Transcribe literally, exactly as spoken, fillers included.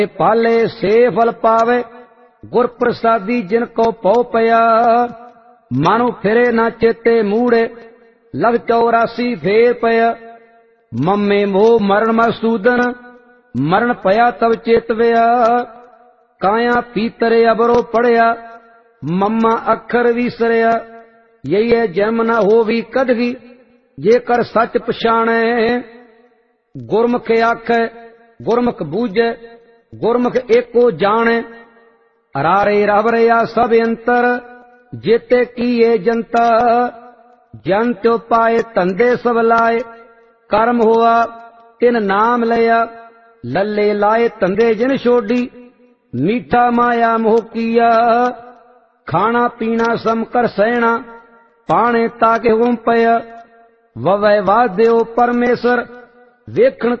पाले से फल पावे गुर प्रसादी जिनको पौ पया। मानो फिरे ना चेते मूड़े लग चौरासी फेर पया। मम्मे मोह मरण मसूदन मरण पया तब चेतवया। काया पीतरे अबरो पड़या मम्मा अखर विसरया। यही है जन्म न होवी कदगी जेकर सच पछाणे। गुरमुख आखे गुरमुख बूझे गुरमुख एको जाने। रारे रवरया सब अंतर जेते किए जनता। जन त्यो पाए धंधे सब लाए कर्म हुआ तिन नाम लिया। लल्ले लाए धंधे जिन छोड़ी मीठा माया मोह किया। खाना पीना सम कर सहना पाने ताके हुम पया। ववै वाद्यो परमेश्वर वेखण